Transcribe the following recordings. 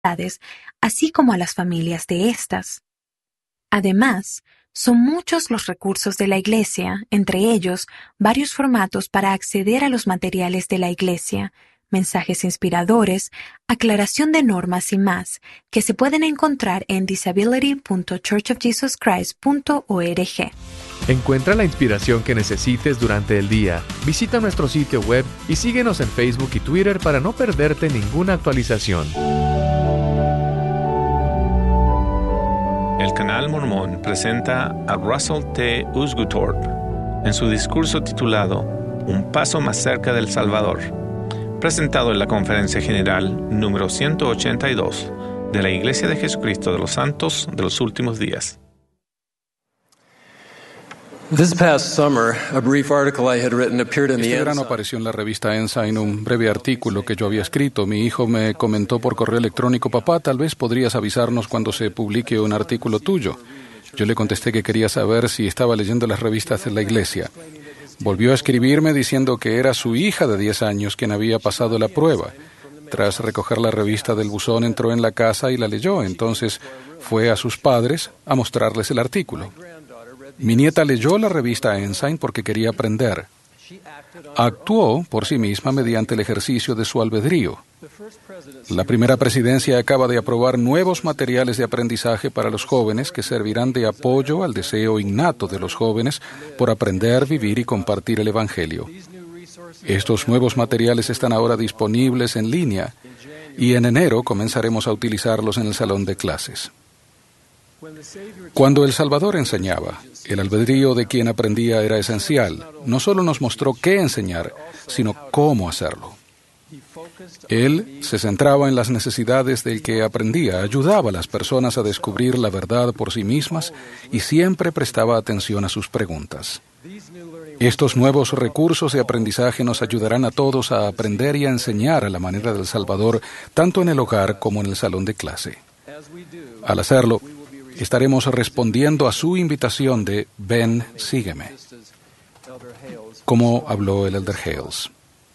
así como a las familias de estas. Además, son muchos los recursos de la Iglesia, entre ellos varios formatos para acceder a los materiales de la Iglesia, mensajes inspiradores, aclaración de normas y más, que se pueden encontrar en disability.churchofjesuschrist.org. Encuentra la inspiración que necesites durante el día. Visita nuestro sitio web y síguenos en Facebook y Twitter para no perderte ninguna actualización. El Canal Mormón presenta a Russell T. Usguthorpe en su discurso titulado Un paso más cerca del Salvador, presentado en la Conferencia General número 182 de la Iglesia de Jesucristo de los Santos de los Últimos Días. This past summer, a brief article I had written appeared in the Este verano Ensign. apareció en la revista Ensign un breve artículo que yo había escrito. Mi hijo me comentó por correo electrónico: papá, tal vez podrías avisarnos cuando se publique un artículo tuyo. Yo le contesté que quería saber si estaba leyendo las revistas de la iglesia. Volvió a escribirme diciendo que era su hija de 10 años quien había pasado la prueba. Tras recoger la revista del buzón, entró en la casa y la leyó. Entonces fue a sus padres a mostrarles el artículo. Mi nieta leyó la revista Ensign porque quería aprender. Actuó por sí misma mediante el ejercicio de su albedrío. La primera presidencia acaba de aprobar nuevos materiales de aprendizaje para los jóvenes que servirán de apoyo al deseo innato de los jóvenes por aprender, vivir y compartir el Evangelio. Estos nuevos materiales están ahora disponibles en línea y en enero comenzaremos a utilizarlos en el salón de clases. Cuando el Salvador enseñaba, el albedrío de quien aprendía era esencial. No solo nos mostró qué enseñar, sino cómo hacerlo. Él se centraba en las necesidades del que aprendía, ayudaba a las personas a descubrir la verdad por sí mismas y siempre prestaba atención a sus preguntas. Estos nuevos recursos de aprendizaje nos ayudarán a todos a aprender y a enseñar a la manera del Salvador, tanto en el hogar como en el salón de clase. Al hacerlo, estaremos respondiendo a su invitación de «Ven, sígueme», como habló el Elder Hales.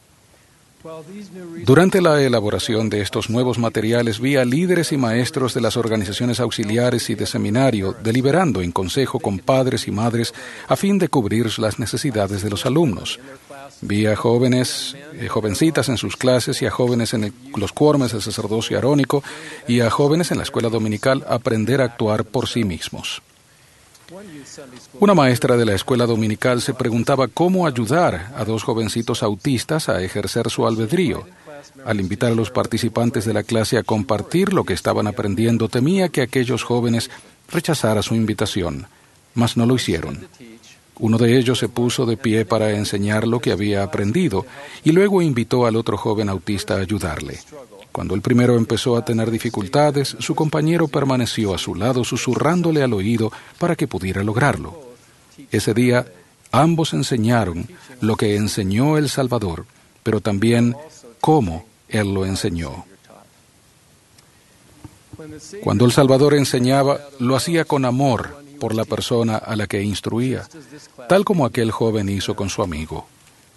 Durante la elaboración de estos nuevos materiales vi a líderes y maestros de las organizaciones auxiliares y de seminario deliberando en consejo con padres y madres a fin de cubrir las necesidades de los alumnos. Vi a jovencitas en sus clases y a jóvenes en los cuermes del sacerdocio arónico y a jóvenes en la escuela dominical aprender a actuar por sí mismos. Una maestra de la escuela dominical se preguntaba cómo ayudar a 2 jovencitos autistas a ejercer su albedrío. Al invitar a los participantes de la clase a compartir lo que estaban aprendiendo, temía que aquellos jóvenes rechazaran su invitación, mas no lo hicieron. Uno de ellos se puso de pie para enseñar lo que había aprendido y luego invitó al otro joven autista a ayudarle. Cuando el primero empezó a tener dificultades, su compañero permaneció a su lado susurrándole al oído para que pudiera lograrlo. Ese día, ambos enseñaron lo que enseñó el Salvador, pero también cómo Él lo enseñó. Cuando el Salvador enseñaba, lo hacía con amor por la persona a la que instruía, tal como aquel joven hizo con su amigo.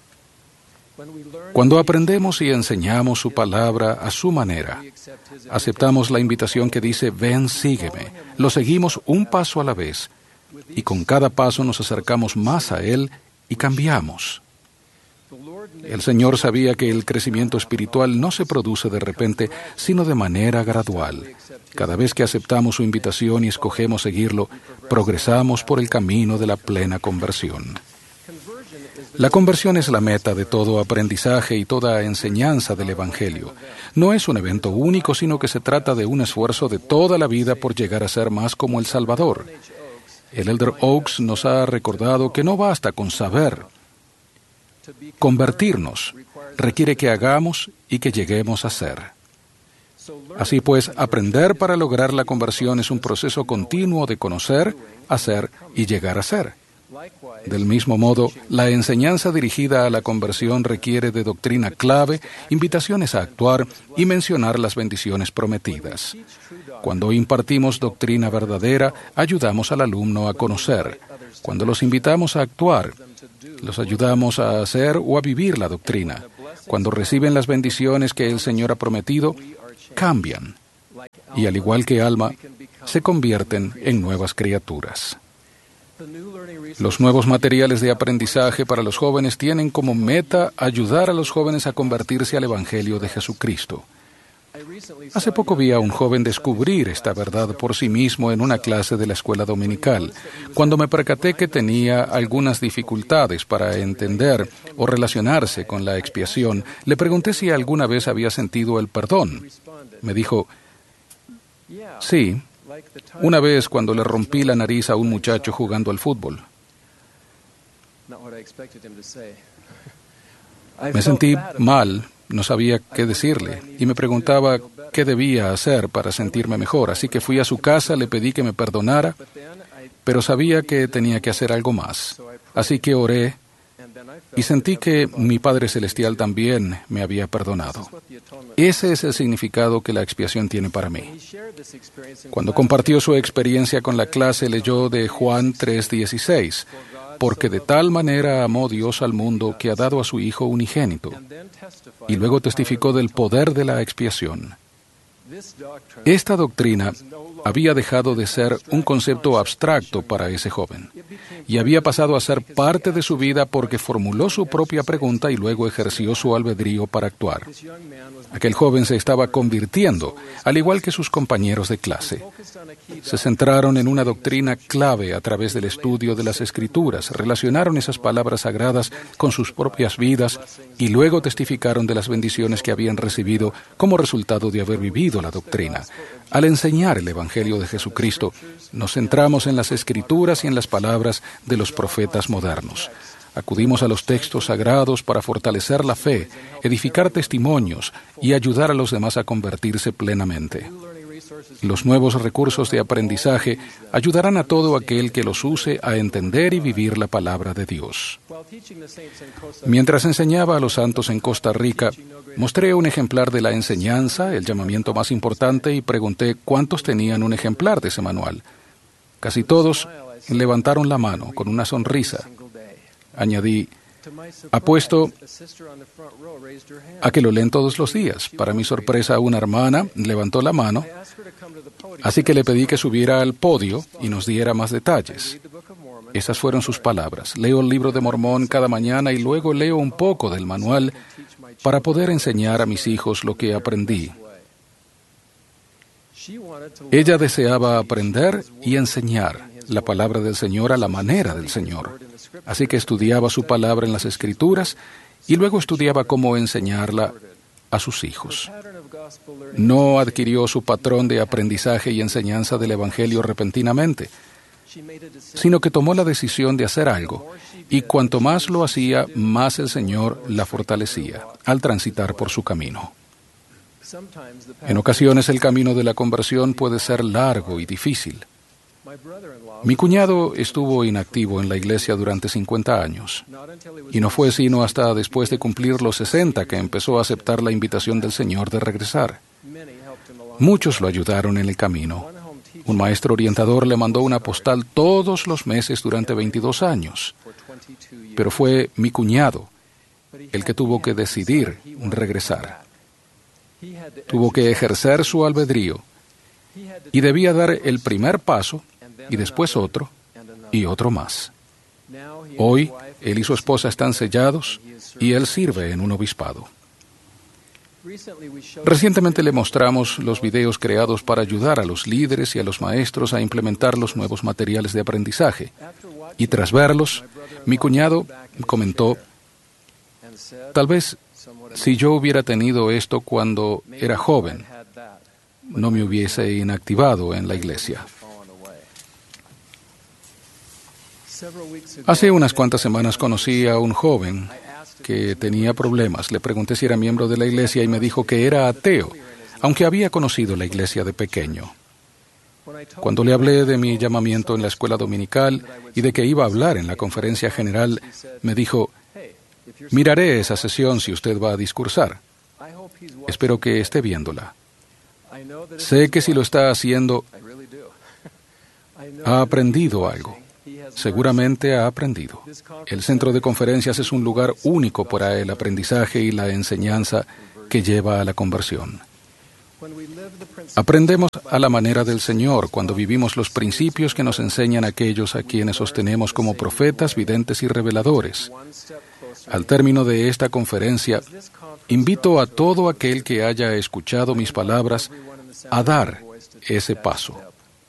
Cuando aprendemos y enseñamos su palabra a su manera, aceptamos la invitación que dice, ven, sígueme, lo seguimos un paso a la vez, y con cada paso nos acercamos más a Él y cambiamos. El Señor sabía que el crecimiento espiritual no se produce de repente, sino de manera gradual. Cada vez que aceptamos su invitación y escogemos seguirlo, progresamos por el camino de la plena conversión. La conversión es la meta de todo aprendizaje y toda enseñanza del Evangelio. No es un evento único, sino que se trata de un esfuerzo de toda la vida por llegar a ser más como el Salvador. El Elder Oaks nos ha recordado que no basta con saber. Convertirnos requiere que hagamos y que lleguemos a ser. Así pues, aprender para lograr la conversión es un proceso continuo de conocer, hacer y llegar a ser. Del mismo modo, la enseñanza dirigida a la conversión requiere de doctrina clave, invitaciones a actuar y mencionar las bendiciones prometidas. Cuando impartimos doctrina verdadera, ayudamos al alumno a conocer. Cuando los invitamos a actuar, los ayudamos a hacer o a vivir la doctrina. Cuando reciben las bendiciones que el Señor ha prometido, cambian. y al igual que Alma, se convierten en nuevas criaturas. Los nuevos materiales de aprendizaje para los jóvenes tienen como meta ayudar a los jóvenes a convertirse al Evangelio de Jesucristo. Hace poco vi a un joven descubrir esta verdad por sí mismo en una clase de la escuela dominical. Cuando me percaté que tenía algunas dificultades para entender o relacionarse con la expiación, le pregunté si alguna vez había sentido el perdón. Me dijo, sí, una vez cuando le rompí la nariz a un muchacho jugando al fútbol. Me sentí mal, no sabía qué decirle, y me preguntaba qué debía hacer para sentirme mejor, así que fui a su casa, le pedí que me perdonara, pero sabía que tenía que hacer algo más. Así que oré, y sentí que mi Padre Celestial también me había perdonado. Ese es el significado que la expiación tiene para mí. Cuando compartió su experiencia con la clase, leyó de Juan 3:16, porque de tal manera amó Dios al mundo que ha dado a su Hijo unigénito, y luego testificó del poder de la expiación. Esta doctrina había dejado de ser un concepto abstracto para ese joven y había pasado a ser parte de su vida porque formuló su propia pregunta y luego ejerció su albedrío para actuar. Aquel joven se estaba convirtiendo, al igual que sus compañeros de clase. Se centraron en una doctrina clave a través del estudio de las Escrituras, relacionaron esas palabras sagradas con sus propias vidas y luego testificaron de las bendiciones que habían recibido como resultado de haber vivido la doctrina. Al enseñar el Evangelio de Jesucristo, nos centramos en las Escrituras y en las palabras de los profetas modernos. Acudimos a los textos sagrados para fortalecer la fe, edificar testimonios y ayudar a los demás a convertirse plenamente. Los nuevos recursos de aprendizaje ayudarán a todo aquel que los use a entender y vivir la palabra de Dios. Mientras enseñaba a los santos en Costa Rica, mostré un ejemplar de la enseñanza, el llamamiento más importante, y pregunté cuántos tenían un ejemplar de ese manual. Casi todos levantaron la mano con una sonrisa. Añadí, apuesto a que lo leen todos los días. Para mi sorpresa, una hermana levantó la mano, así que le pedí que subiera al podio y nos diera más detalles. Esas fueron sus palabras. Leo el libro de Mormón cada mañana y luego leo un poco del manual para poder enseñar a mis hijos lo que aprendí. Ella deseaba aprender y enseñar la palabra del Señor a la manera del Señor. Así que estudiaba su palabra en las Escrituras y luego estudiaba cómo enseñarla a sus hijos. No adquirió su patrón de aprendizaje y enseñanza del Evangelio repentinamente, sino que tomó la decisión de hacer algo, y cuanto más lo hacía, más el Señor la fortalecía al transitar por su camino. En ocasiones el camino de la conversión puede ser largo y difícil. Mi cuñado estuvo inactivo en la iglesia durante 50 años, y no fue sino hasta después de cumplir los 60 que empezó a aceptar la invitación del Señor de regresar. Muchos lo ayudaron en el camino. Un maestro orientador le mandó una postal todos los meses durante 22 años, pero fue mi cuñado el que tuvo que decidir regresar. Tuvo que ejercer su albedrío y debía dar el primer paso y después otro y otro más. Hoy, él y su esposa están sellados y él sirve en un obispado. Recientemente le mostramos los videos creados para ayudar a los líderes y a los maestros a implementar los nuevos materiales de aprendizaje. Y tras verlos, mi cuñado comentó, tal vez si yo hubiera tenido esto cuando era joven, no me hubiese inactivado en la iglesia. Hace unas cuantas semanas conocí a un joven que tenía problemas. Le pregunté si era miembro de la iglesia y me dijo que era ateo, aunque había conocido la iglesia de pequeño. Cuando le hablé de mi llamamiento en la escuela dominical y de que iba a hablar en la conferencia general, me dijo, miraré esa sesión si usted va a discursar. Espero que esté viéndola. Sé que si lo está haciendo, ha aprendido algo. Seguramente ha aprendido. El centro de conferencias es un lugar único para el aprendizaje y la enseñanza que lleva a la conversión. Aprendemos a la manera del Señor cuando vivimos los principios que nos enseñan aquellos a quienes sostenemos como profetas, videntes y reveladores. Al término de esta conferencia, invito a todo aquel que haya escuchado mis palabras a dar ese paso.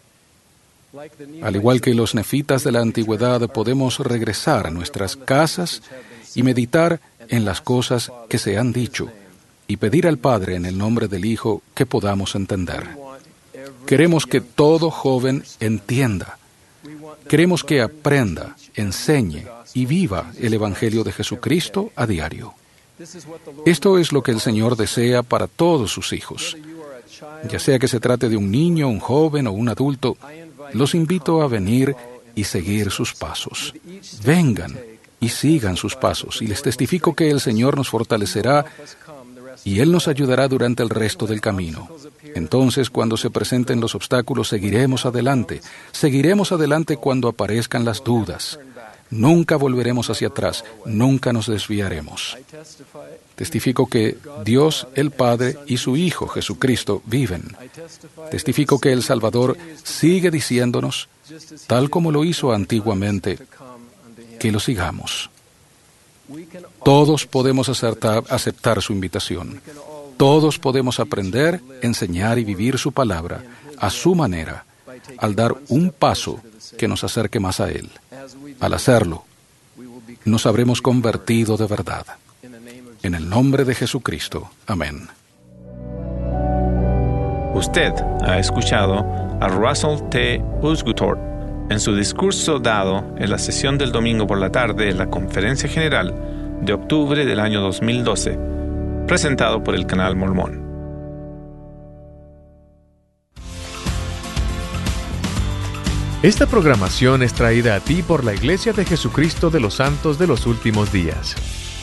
Al igual que los nefitas de la antigüedad, podemos regresar a nuestras casas y meditar en las cosas que se han dicho y pedir al Padre en el nombre del Hijo que podamos entender. Queremos que todo joven entienda. Queremos que aprenda, enseñe y viva el Evangelio de Jesucristo a diario. Esto es lo que el Señor desea para todos sus hijos. Ya sea que se trate de un niño, un joven o un adulto, los invito a venir y seguir sus pasos. Vengan y sigan sus pasos, y les testifico que el Señor nos fortalecerá y Él nos ayudará durante el resto del camino. Entonces, cuando se presenten los obstáculos, seguiremos adelante. Seguiremos adelante cuando aparezcan las dudas. Nunca volveremos hacia atrás, nunca nos desviaremos. Testifico que Dios, el Padre y su Hijo, Jesucristo, viven. Testifico que el Salvador sigue diciéndonos, tal como lo hizo antiguamente, que lo sigamos. Todos podemos aceptar su invitación. Todos podemos aprender, enseñar y vivir su palabra a su manera, al dar un paso que nos acerque más a Él. Al hacerlo, nos habremos convertido de verdad. En el nombre de Jesucristo. Amén. Usted ha escuchado a Russell T. Usguthorpe en su discurso dado en la sesión del domingo por la tarde de la Conferencia General de octubre del año 2012, presentado por el Canal Mormón. Esta programación es traída a ti por la Iglesia de Jesucristo de los Santos de los Últimos Días.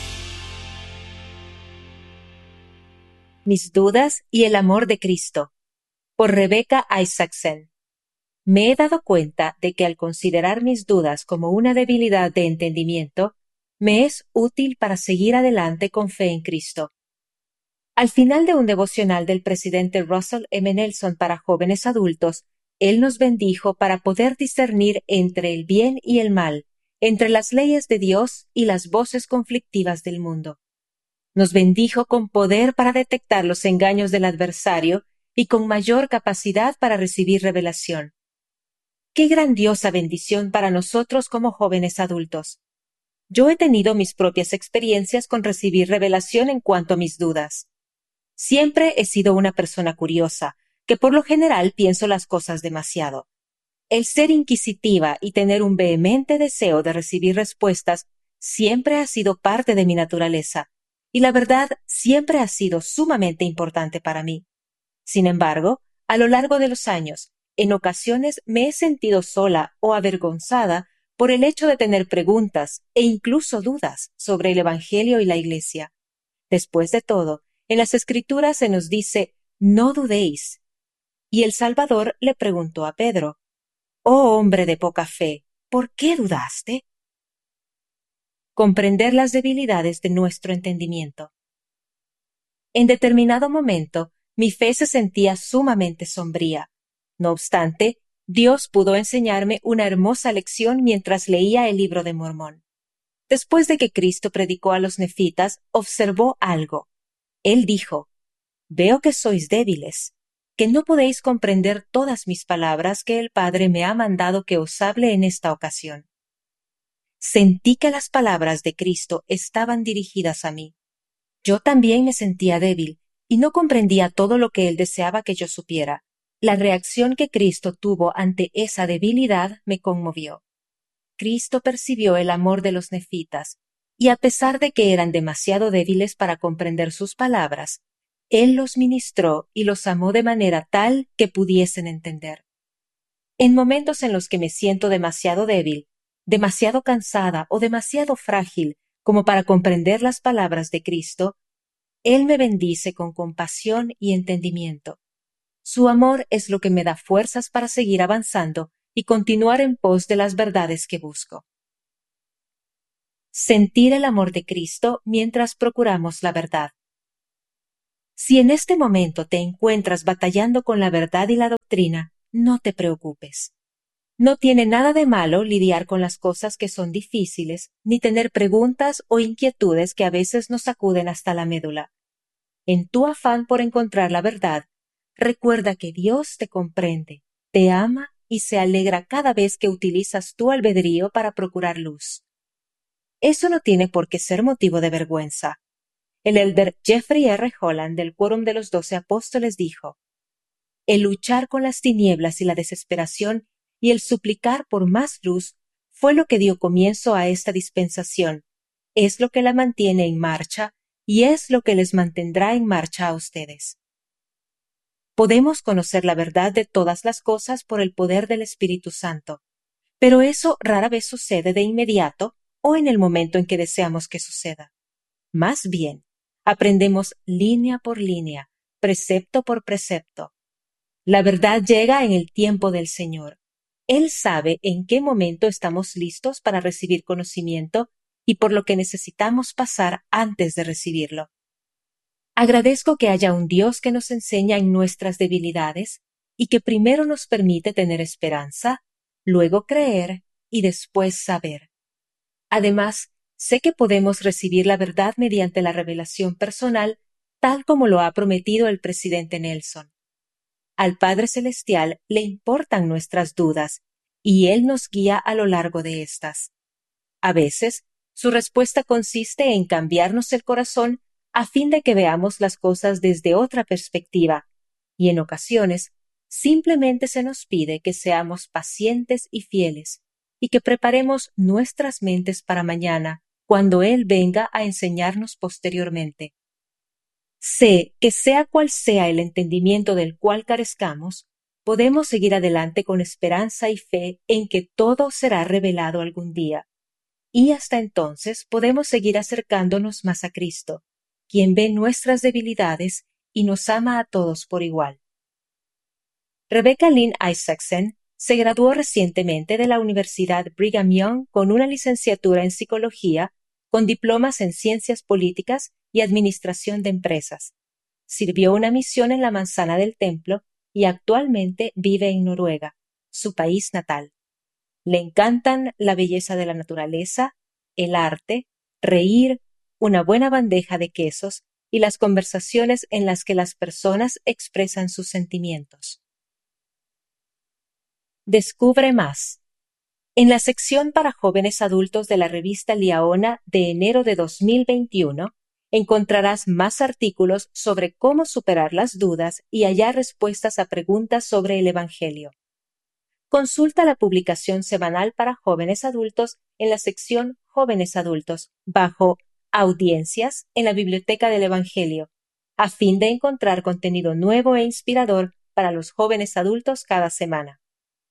Mis dudas y el amor de Cristo, por Rebecca Isaacson. Me he dado cuenta de que al considerar mis dudas como una debilidad de entendimiento, me es útil para seguir adelante con fe en Cristo. Al final de un devocional del presidente Russell M. Nelson para jóvenes adultos, él nos bendijo para poder discernir entre el bien y el mal, entre las leyes de Dios y las voces conflictivas del mundo. Nos bendijo con poder para detectar los engaños del adversario y con mayor capacidad para recibir revelación. ¡Qué grandiosa bendición para nosotros como jóvenes adultos! Yo he tenido mis propias experiencias con recibir revelación en cuanto a mis dudas. Siempre he sido una persona curiosa, que por lo general pienso las cosas demasiado. El ser inquisitiva y tener un vehemente deseo de recibir respuestas siempre ha sido parte de mi naturaleza, y la verdad siempre ha sido sumamente importante para mí. Sin embargo, a lo largo de los años, en ocasiones me he sentido sola o avergonzada por el hecho de tener preguntas e incluso dudas sobre el Evangelio y la Iglesia. Después de todo, en las Escrituras se nos dice, no dudéis. Y el Salvador le preguntó a Pedro, «Oh hombre de poca fe, ¿por qué dudaste?» Comprender las debilidades de nuestro entendimiento. En determinado momento, mi fe se sentía sumamente sombría. No obstante, Dios pudo enseñarme una hermosa lección mientras leía el libro de Mormón. Después de que Cristo predicó a los nefitas, observó algo. Él dijo, «Veo que sois débiles, que no podéis comprender todas mis palabras que el Padre me ha mandado que os hable en esta ocasión». Sentí que las palabras de Cristo estaban dirigidas a mí. Yo también me sentía débil y no comprendía todo lo que Él deseaba que yo supiera. La reacción que Cristo tuvo ante esa debilidad me conmovió. Cristo percibió el amor de los nefitas, y a pesar de que eran demasiado débiles para comprender sus palabras, Él los ministró y los amó de manera tal que pudiesen entender. En momentos en los que me siento demasiado débil, demasiado cansada o demasiado frágil como para comprender las palabras de Cristo, Él me bendice con compasión y entendimiento. Su amor es lo que me da fuerzas para seguir avanzando y continuar en pos de las verdades que busco. Sentir el amor de Cristo mientras procuramos la verdad. Si en este momento te encuentras batallando con la verdad y la doctrina, no te preocupes. No tiene nada de malo lidiar con las cosas que son difíciles, ni tener preguntas o inquietudes que a veces nos sacuden hasta la médula. En tu afán por encontrar la verdad, recuerda que Dios te comprende, te ama y se alegra cada vez que utilizas tu albedrío para procurar luz. Eso no tiene por qué ser motivo de vergüenza. El elder Jeffrey R. Holland del Quórum de los 12 Apóstoles dijo: el luchar con las tinieblas y la desesperación y el suplicar por más luz fue lo que dio comienzo a esta dispensación, es lo que la mantiene en marcha y es lo que les mantendrá en marcha a ustedes. Podemos conocer la verdad de todas las cosas por el poder del Espíritu Santo, pero eso rara vez sucede de inmediato o en el momento en que deseamos que suceda. Más bien, aprendemos línea por línea, precepto por precepto. La verdad llega en el tiempo del Señor. Él sabe en qué momento estamos listos para recibir conocimiento y por lo que necesitamos pasar antes de recibirlo. Agradezco que haya un Dios que nos enseña en nuestras debilidades y que primero nos permite tener esperanza, luego creer y después saber. Además, sé que podemos recibir la verdad mediante la revelación personal, tal como lo ha prometido el presidente Nelson. Al Padre Celestial le importan nuestras dudas y Él nos guía a lo largo de estas. A veces, su respuesta consiste en cambiarnos el corazón a fin de que veamos las cosas desde otra perspectiva, y en ocasiones simplemente se nos pide que seamos pacientes y fieles, y que preparemos nuestras mentes para mañana, cuando Él venga a enseñarnos posteriormente. Sé que sea cual sea el entendimiento del cual carezcamos, podemos seguir adelante con esperanza y fe en que todo será revelado algún día. Y hasta entonces podemos seguir acercándonos más a Cristo, quien ve nuestras debilidades y nos ama a todos por igual. Rebecca Lynn Isaacson se graduó recientemente de la Universidad Brigham Young con una licenciatura en Psicología, con diplomas en Ciencias Políticas y Administración de Empresas. Sirvió una misión en la Manzana del Templo y actualmente vive en Noruega, su país natal. Le encantan la belleza de la naturaleza, el arte, reír, una buena bandeja de quesos y las conversaciones en las que las personas expresan sus sentimientos. Descubre más. En la sección para jóvenes adultos de la revista Liaona de enero de 2021, encontrarás más artículos sobre cómo superar las dudas y hallar respuestas a preguntas sobre el Evangelio. Consulta la publicación semanal para jóvenes adultos en la sección Jóvenes Adultos, bajo Audiencias en la Biblioteca del Evangelio, a fin de encontrar contenido nuevo e inspirador para los jóvenes adultos cada semana.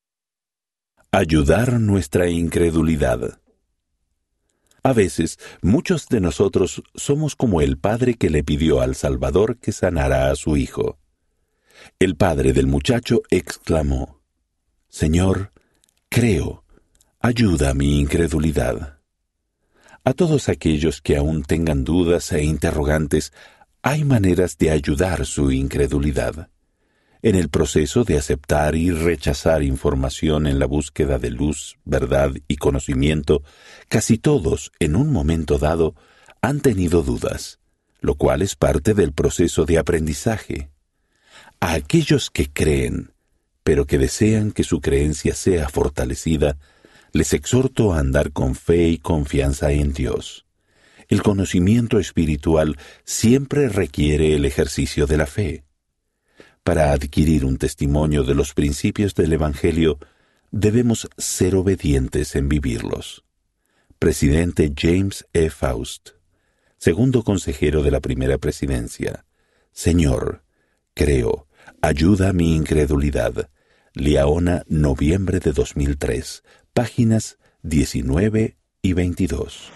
Ayudar nuestra incredulidad. A veces, muchos de nosotros somos como el padre que le pidió al Salvador que sanara a su hijo. El padre del muchacho exclamó: «Señor, creo, ayuda mi incredulidad». A todos aquellos que aún tengan dudas e interrogantes, hay maneras de ayudar su incredulidad. En el proceso de aceptar y rechazar información en la búsqueda de luz, verdad y conocimiento, casi todos, en un momento dado, han tenido dudas, lo cual es parte del proceso de aprendizaje. A aquellos que creen, pero que desean que su creencia sea fortalecida, les exhorto a andar con fe y confianza en Dios. El conocimiento espiritual siempre requiere el ejercicio de la fe. Para adquirir un testimonio de los principios del Evangelio, debemos ser obedientes en vivirlos. Presidente James E. Faust, segundo consejero de la primera presidencia. Señor, creo, ayuda a mi incredulidad. Liaona, noviembre de 2003, páginas 19 y 22.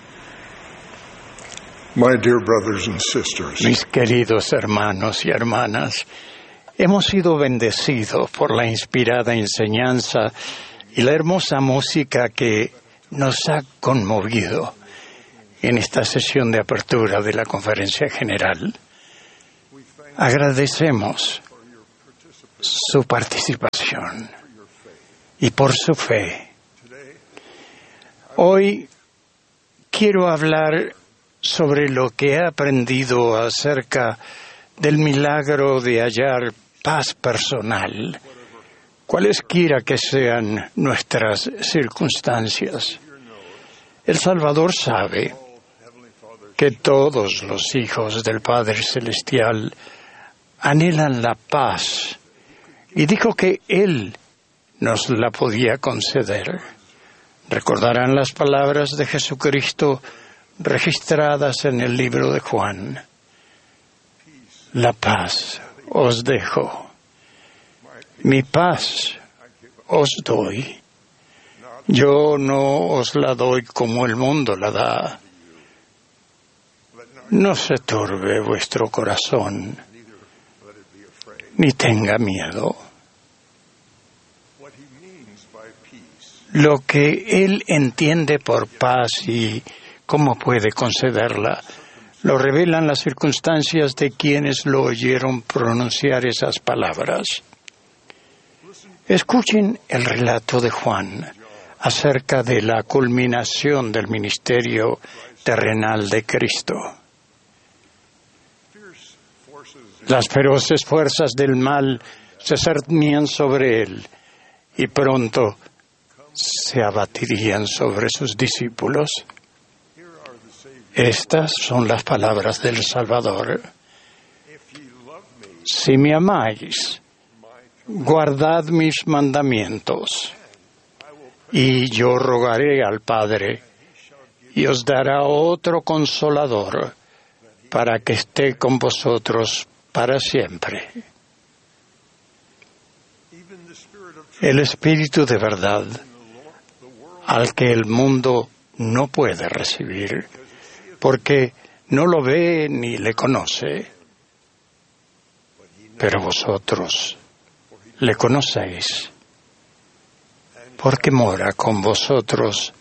My dear brothers and sisters, mis queridos hermanos y hermanas, hemos sido bendecidos por la inspirada enseñanza y la hermosa música que nos ha conmovido en esta sesión de apertura de la Conferencia General. Agradecemos su participación y por su fe. Hoy quiero hablar sobre lo que he aprendido acerca del milagro de hallar paz personal, cualesquiera que sean nuestras circunstancias. El Salvador sabe que todos los hijos del Padre Celestial anhelan la paz y dijo que Él nos la podía conceder. Recordarán las palabras de Jesucristo registradas en el libro de Juan. La paz os dejo, mi paz os doy. Yo no os la doy como el mundo la da. No se turbe vuestro corazón, ni tenga miedo. Lo que Él entiende por paz y cómo puede concederla, lo revelan las circunstancias de quienes lo oyeron pronunciar esas palabras. Escuchen el relato de Juan acerca de la culminación del ministerio terrenal de Cristo. Las feroces fuerzas del mal se cernían sobre él y pronto se abatirían sobre sus discípulos. Estas son las palabras del Salvador. Si me amáis, guardad mis mandamientos, y yo rogaré al Padre, y os dará otro Consolador, para que esté con vosotros para siempre. El Espíritu de verdad, al que el mundo no puede recibir, porque no lo ve ni le conoce. Pero vosotros le conocéis, porque mora con vosotros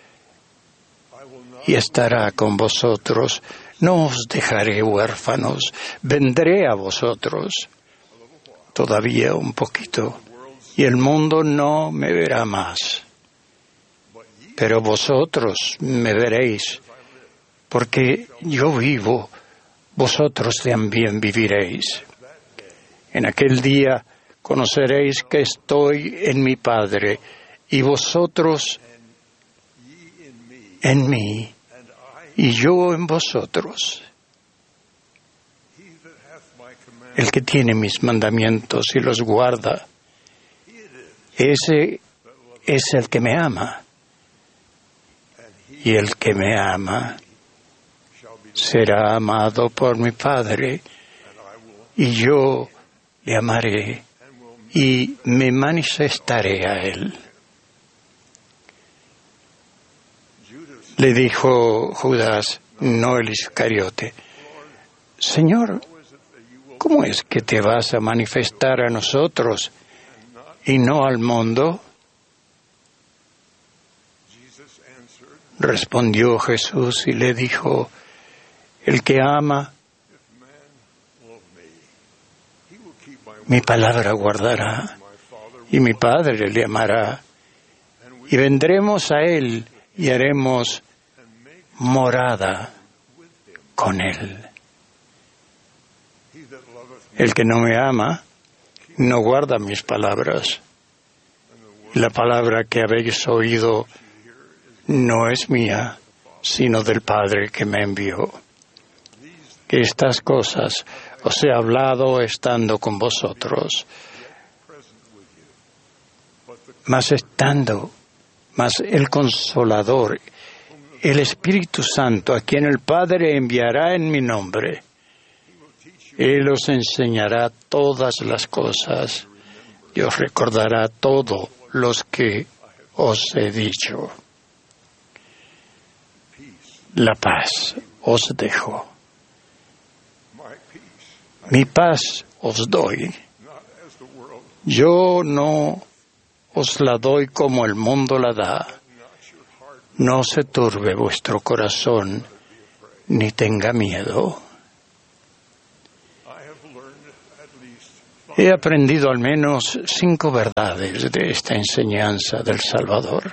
y estará con vosotros. No os dejaré huérfanos, vendré a vosotros. Todavía un poquito, y el mundo no me verá más. Pero vosotros me veréis, porque yo vivo, vosotros también viviréis. En aquel día conoceréis que estoy en mi Padre, y vosotros en mí, y yo en vosotros. El que tiene mis mandamientos y los guarda, ese es el que me ama. Y el que me ama será amado por mi Padre, y yo le amaré y me manifestaré a él. Le dijo Judas, no el Iscariote: Señor, ¿cómo es que te vas a manifestar a nosotros y no al mundo? Respondió Jesús y le dijo: el que ama, mi palabra guardará, y mi Padre le amará, y vendremos a él y haremos morada con él. El que no me ama, no guarda mis palabras. La palabra que habéis oído no es mía, sino del Padre que me envió. Que estas cosas os he hablado estando con vosotros, mas el Consolador, el Espíritu Santo, a quien el Padre enviará en mi nombre, Él os enseñará todas las cosas y os recordará todo lo que os he dicho. La paz os dejo. Mi paz os doy. Yo no os la doy como el mundo la da. No se turbe vuestro corazón, ni tenga miedo. He aprendido al menos 5 verdades de esta enseñanza del Salvador.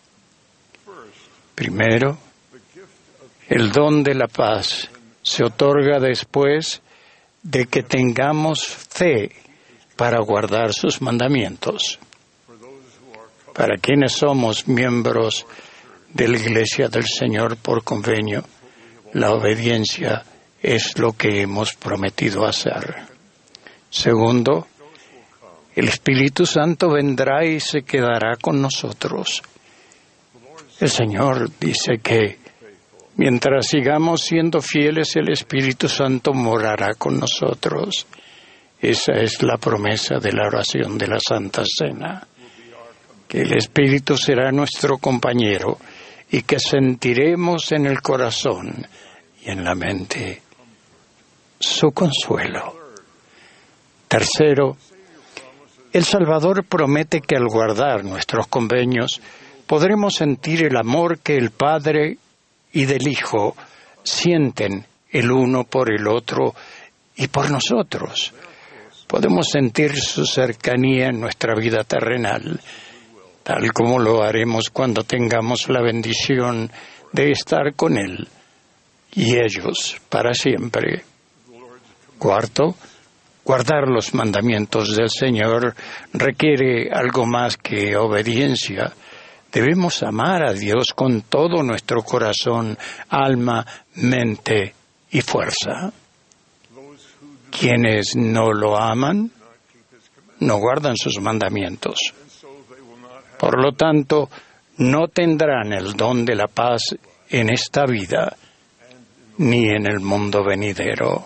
Primero, el don de la paz se otorga después de que tengamos fe para guardar sus mandamientos. Para quienes somos miembros de la Iglesia del Señor por convenio, la obediencia es lo que hemos prometido hacer. Segundo, el Espíritu Santo vendrá y se quedará con nosotros. El Señor dice que mientras sigamos siendo fieles, el Espíritu Santo morará con nosotros. Esa es la promesa de la oración de la Santa Cena, que el Espíritu será nuestro compañero y que sentiremos en el corazón y en la mente su consuelo. Tercero, el Salvador promete que al guardar nuestros convenios podremos sentir el amor que el Padre y del Hijo sienten el uno por el otro y por nosotros. Podemos sentir su cercanía en nuestra vida terrenal, tal como lo haremos cuando tengamos la bendición de estar con Él y ellos para siempre. Cuarto, guardar los mandamientos del Señor requiere algo más que obediencia. Debemos amar a Dios con todo nuestro corazón, alma, mente y fuerza. Quienes no lo aman, no guardan sus mandamientos. Por lo tanto, no tendrán el don de la paz en esta vida, ni en el mundo venidero.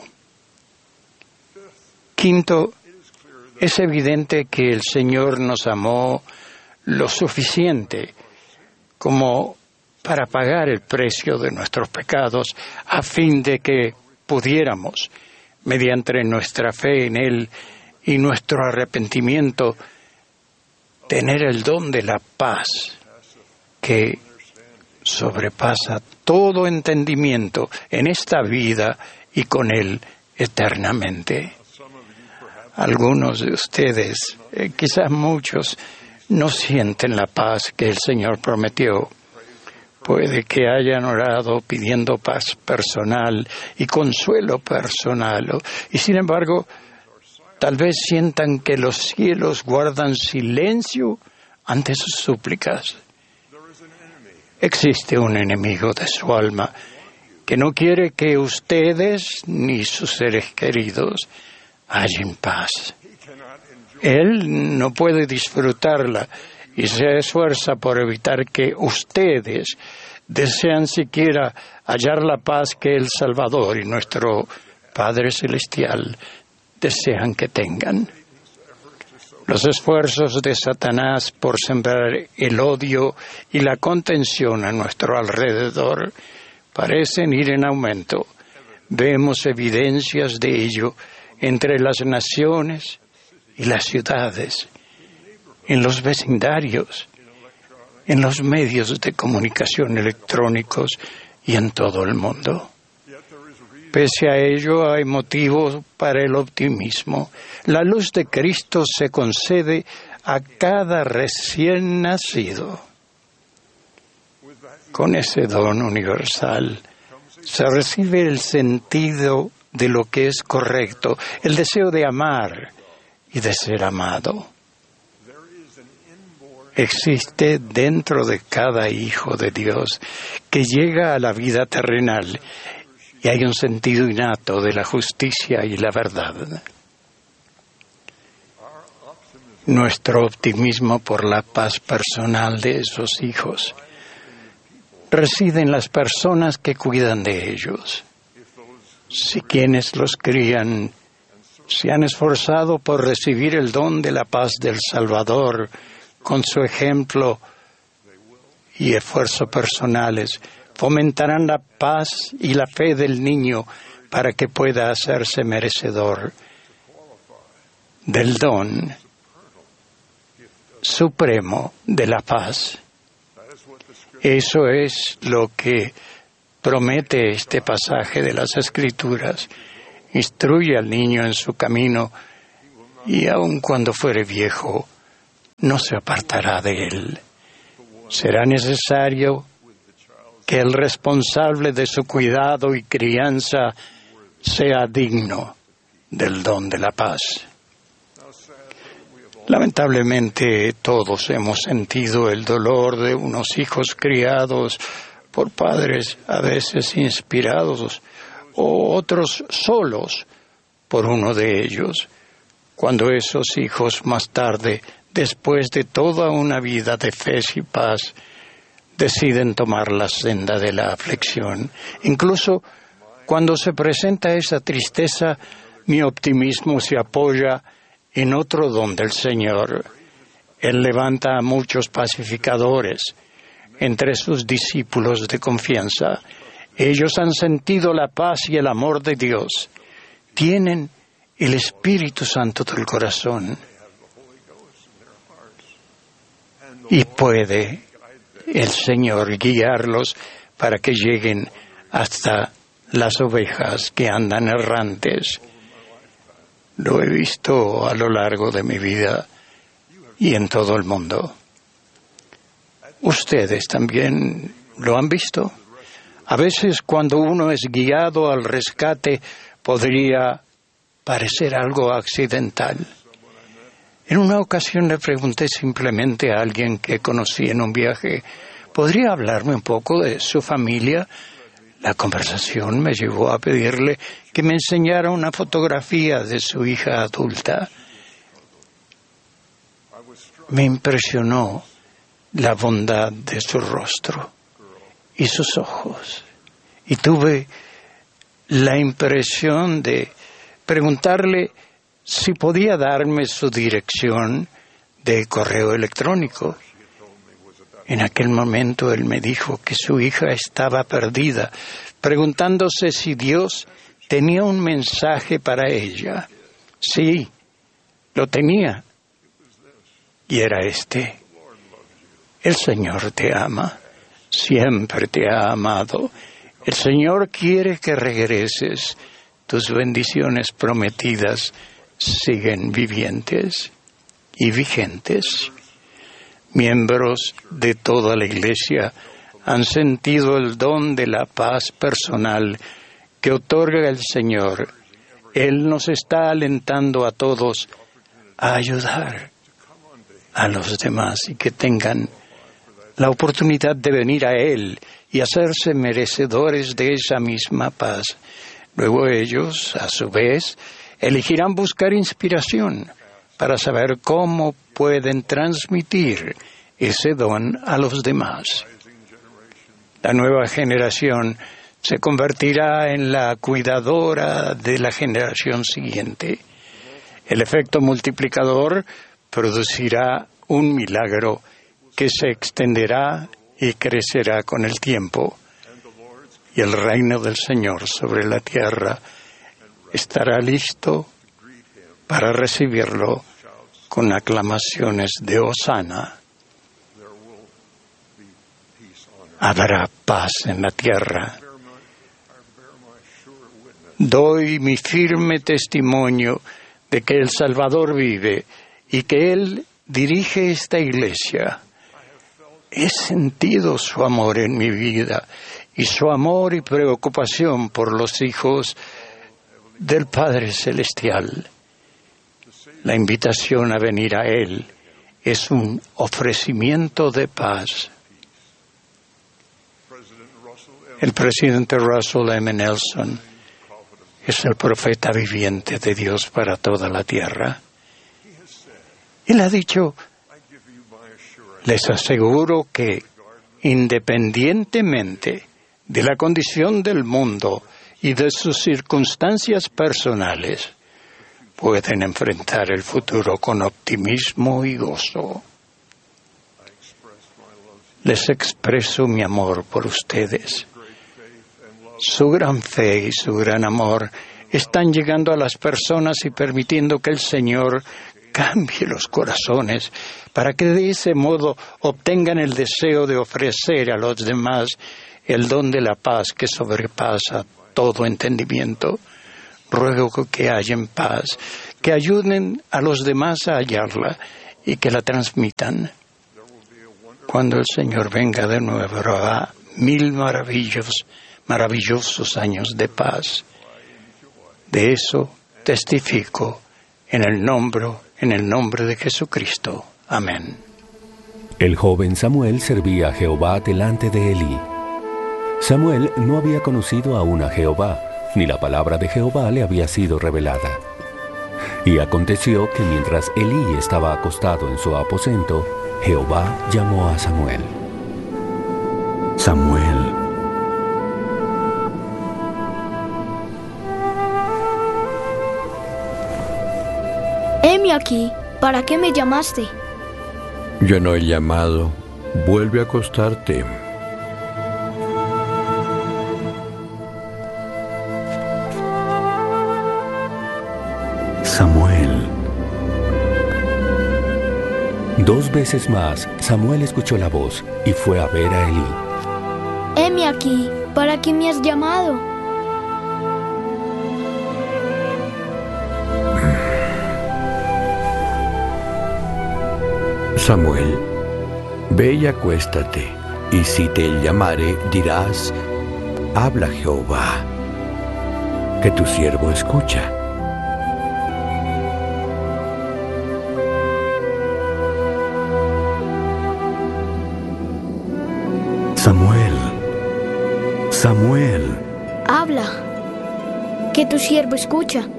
Quinto, es evidente que el Señor nos amó lo suficiente como para pagar el precio de nuestros pecados a fin de que pudiéramos, mediante nuestra fe en Él y nuestro arrepentimiento, tener el don de la paz que sobrepasa todo entendimiento en esta vida y con Él eternamente. Algunos de ustedes, quizás muchos, no sienten la paz que el Señor prometió. Puede que hayan orado pidiendo paz personal y consuelo personal, y sin embargo, tal vez sientan que los cielos guardan silencio ante sus súplicas. Existe un enemigo de su alma que no quiere que ustedes ni sus seres queridos hallen paz. Él no puede disfrutarla y se esfuerza por evitar que ustedes desean siquiera hallar la paz que el Salvador y nuestro Padre Celestial desean que tengan. Los esfuerzos de Satanás por sembrar el odio y la contención a nuestro alrededor parecen ir en aumento. Vemos evidencias de ello entre las naciones y las ciudades, en los vecindarios, en los medios de comunicación electrónicos y en todo el mundo. Pese a ello, hay motivos para el optimismo. La luz de Cristo se concede a cada recién nacido. Con ese don universal se recibe el sentido de lo que es correcto, el deseo de amar y de ser amado. Existe dentro de cada hijo de Dios que llega a la vida terrenal y hay un sentido innato de la justicia y la verdad. Nuestro optimismo por la paz personal de esos hijos reside en las personas que cuidan de ellos. Si quienes los crían se han esforzado por recibir el don de la paz del Salvador con su ejemplo y esfuerzo personales, fomentarán la paz y la fe del niño para que pueda hacerse merecedor del don supremo de la paz. Eso es lo que promete este pasaje de las Escrituras. Instruye al niño en su camino y aun cuando fuere viejo, no se apartará de él. Será necesario que el responsable de su cuidado y crianza sea digno del don de la paz. Lamentablemente, todos hemos sentido el dolor de unos hijos criados por padres a veces inspirados o otros solos por uno de ellos, cuando esos hijos más tarde, después de toda una vida de fe y paz, deciden tomar la senda de la aflicción. Incluso cuando se presenta esa tristeza, mi optimismo se apoya en otro don del Señor. Él levanta a muchos pacificadores entre sus discípulos de confianza. Ellos han sentido la paz y el amor de Dios. Tienen el Espíritu Santo del corazón. Y puede el Señor guiarlos para que lleguen hasta las ovejas que andan errantes. Lo he visto a lo largo de mi vida y en todo el mundo. ¿Ustedes también lo han visto? A veces cuando uno es guiado al rescate podría parecer algo accidental. En una ocasión le pregunté simplemente a alguien que conocí en un viaje, ¿podría hablarme un poco de su familia? La conversación me llevó a pedirle que me enseñara una fotografía de su hija adulta. Me impresionó la bondad de su rostro y sus ojos. Y tuve la impresión de preguntarle si podía darme su dirección de correo electrónico. En aquel momento él me dijo que su hija estaba perdida, preguntándose si Dios tenía un mensaje para ella. Sí, lo tenía. Y era este: el Señor te ama, siempre te ha amado. El Señor quiere que regreses. Tus bendiciones prometidas siguen vivientes y vigentes. Miembros de toda la Iglesia han sentido el don de la paz personal que otorga el Señor. Él nos está alentando a todos a ayudar a los demás y que tengan la oportunidad de venir a Él y hacerse merecedores de esa misma paz. Luego ellos, a su vez, elegirán buscar inspiración para saber cómo pueden transmitir ese don a los demás. La nueva generación se convertirá en la cuidadora de la generación siguiente. El efecto multiplicador producirá un milagro que se extenderá y crecerá con el tiempo, y el reino del Señor sobre la tierra estará listo para recibirlo con aclamaciones de Hosana. Habrá paz en la tierra. Doy mi firme testimonio de que el Salvador vive y que Él dirige esta iglesia. He sentido su amor en mi vida y su amor y preocupación por los hijos del Padre Celestial. La invitación a venir a Él es un ofrecimiento de paz. El presidente Russell M. Nelson es el profeta viviente de Dios para toda la tierra. Él ha dicho: les aseguro que, independientemente de la condición del mundo y de sus circunstancias personales, pueden enfrentar el futuro con optimismo y gozo. Les expreso mi amor por ustedes. Su gran fe y su gran amor están llegando a las personas y permitiendo que el Señor cambie los corazones para que de ese modo obtengan el deseo de ofrecer a los demás el don de la paz que sobrepasa todo entendimiento. Ruego que hallen paz, que ayuden a los demás a hallarla y que la transmitan. Cuando el Señor venga de nuevo, habrá 1000 maravillosos años de paz. De eso testifico en el nombre de Jesucristo. Amén. El joven Samuel servía a Jehová delante de Elí. Samuel no había conocido aún a Jehová, ni la palabra de Jehová le había sido revelada. Y aconteció que mientras Elí estaba acostado en su aposento, Jehová llamó a Samuel. Samuel. Heme aquí, ¿para qué me llamaste? Yo no he llamado. Vuelve a acostarte. Samuel. 2 veces más, Samuel escuchó la voz y fue a ver a Elí. Heme aquí, ¿para qué me has llamado? Samuel, ve y acuéstate, y si te llamare, dirás, habla Jehová, que tu siervo escucha. Samuel, Samuel. Habla, que tu siervo escucha.